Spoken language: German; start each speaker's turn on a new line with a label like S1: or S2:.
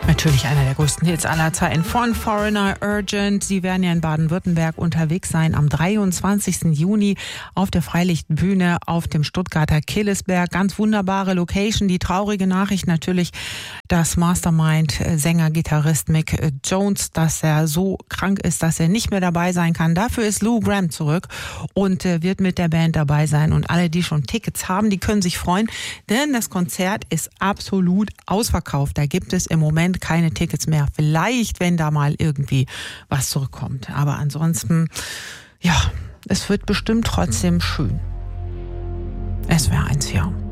S1: Natürlich einer der größten Hits aller Zeiten von Foreigner, Urgent. Sie werden ja in Baden-Württemberg unterwegs sein am 23. Juni auf der Freilichtbühne auf dem Stuttgarter Killesberg. Ganz wunderbare Location. Die traurige Nachricht natürlich, dass Mastermind, Sänger, Gitarrist Mick Jones, dass er so krank ist, dass er nicht mehr dabei sein kann. Dafür ist Lou Gramm zurück und wird mit der Band dabei sein. Und alle, die schon Tickets haben, die können sich freuen, denn das Konzert ist absolut ausverkauft. Da gibt es im Moment keine Tickets mehr. Vielleicht, wenn da mal irgendwie was zurückkommt. Aber ansonsten, ja, es wird bestimmt trotzdem schön. SWR 1, ja.